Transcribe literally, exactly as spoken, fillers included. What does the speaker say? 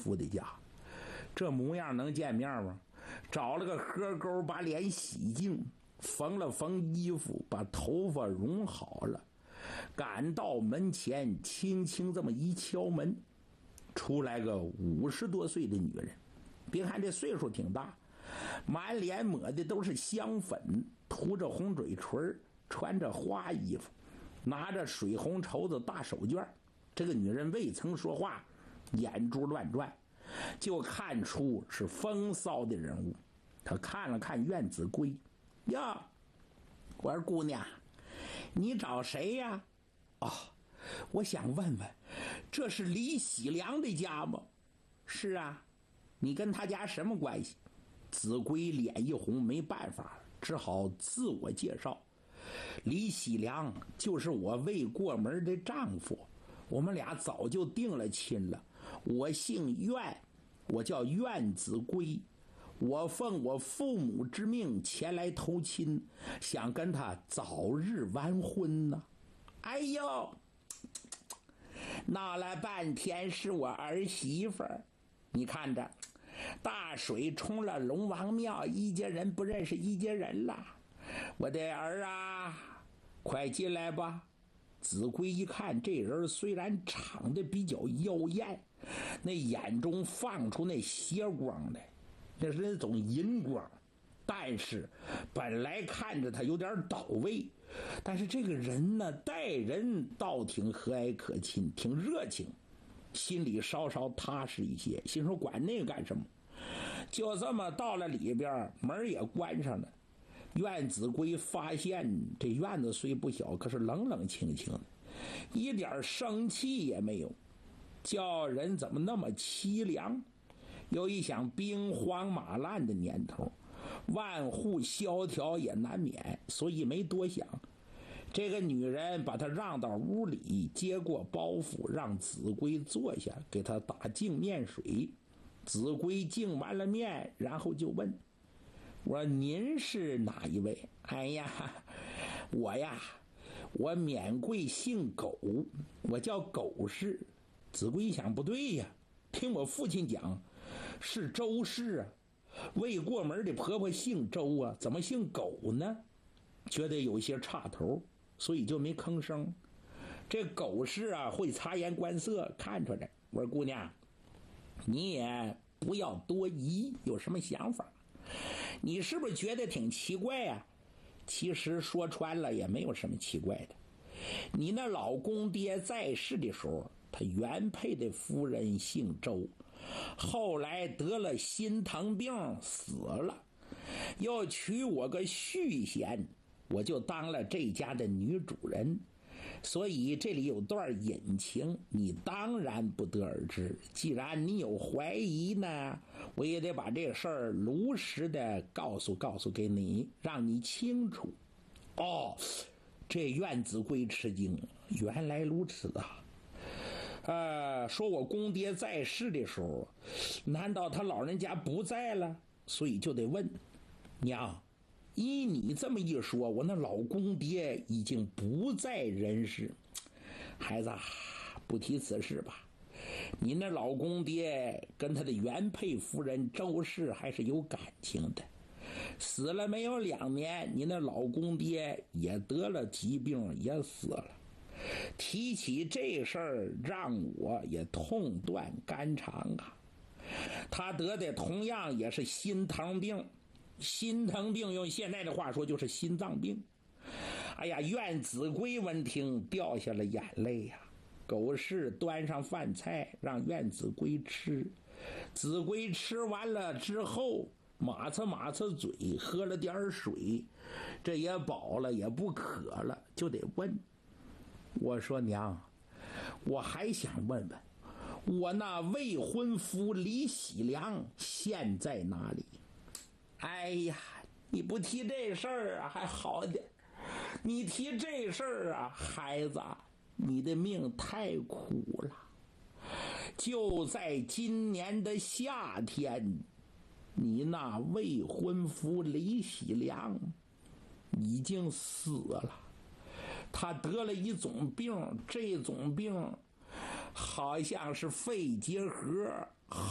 夫的家，这模样能见面吗？找了个河沟，把脸洗净，缝了缝衣服，把头发拢好了，赶到门前，轻轻这么一敲门，出来个五十多岁的女人。别看这岁数挺大，满脸抹的都是香粉，涂着红嘴唇，穿着花衣服，拿着水红绸子大手绢。这个女人未曾说话，眼珠乱转，就看出是风骚的人物。她看了看苑子圭，呀，我说姑娘，你找谁呀？哦，我想问问，这是李喜良的家吗？是啊，你跟他家什么关系？子圭脸一红，没办法，只好自我介绍。李喜良就是我未过门的丈夫，我们俩早就定了亲了。我姓苑，我叫苑子圭，我奉我父母之命前来投亲，想跟他早日完婚呢。哎呦，闹了半天是我儿媳妇儿，你看着，大水冲了龙王庙，一家人不认识一家人了。我的儿啊，快进来吧。子圭一看，这人虽然长得比较妖艳，那眼中放出那邪光来，那是那种银光，但是本来看着他有点倒位，但是这个人呢，待人倒挺和蔼可亲，挺热情，心里稍稍踏实一些，心说管那个干什么。就这么到了里边，门也关上了。苑子圭发现这院子虽不小，可是冷冷清清的，一点生气也没有，叫人怎么那么凄凉。又一想兵荒马乱的年头，万户萧条也难免，所以没多想。这个女人把他让到屋里，接过包袱，让子圭坐下，给他打净面水。子圭净完了面，然后就问我说：“您是哪一位？”哎呀，我呀，我免贵姓苟，我叫苟氏。子圭一想，不对呀，听我父亲讲是周氏啊，未过门的婆婆姓周啊，怎么姓苟呢？觉得有些差头，所以就没吭声。这苟氏啊，会察言观色，看出来。我说姑娘，你也不要多疑，有什么想法？你是不是觉得挺奇怪啊？其实说穿了也没有什么奇怪的。你那老公爹在世的时候，他原配的夫人姓周，后来得了心疼病死了，又娶我个续弦，我就当了这家的女主人。所以这里有段隐情，你当然不得而知。既然你有怀疑呢，我也得把这事儿如实的告诉告诉给你，让你清楚。哦，这苑子圭吃惊，原来如此啊！呃，说我公爹在世的时候，难道他老人家不在了？所以就得问娘。依你这么一说，我那老公爹已经不在人世。孩子，不提此事吧。你那老公爹跟他的原配夫人周氏还是有感情的，死了没有两年，你那老公爹也得了疾病，也死了。提起这事儿，让我也痛断肝肠啊。他得的同样也是心疼病。心疼病用现在的话说就是心脏病。哎呀，苑子圭闻听掉下了眼泪呀、啊。苟氏端上饭菜让苑子圭吃，子圭吃完了之后马擦马擦嘴，喝了点水，这也饱了也不渴了，就得问。我说娘，我还想问问我那未婚夫李喜良现在哪里？哎呀，你不提这事儿啊还好点，你提这事儿啊，孩子，你的命太苦了。就在今年的夏天，你那未婚夫李喜良已经死了。他得了一种病，这种病好像是肺结核，